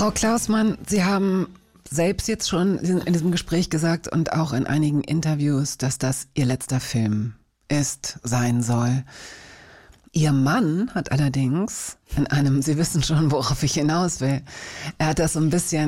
Frau Klausmann, Sie haben selbst jetzt schon in diesem Gespräch gesagt und auch in einigen Interviews, dass das Ihr letzter Film sein soll. Ihr Mann hat allerdings in einem, Sie wissen schon, worauf ich hinaus will, er hat das so ein bisschen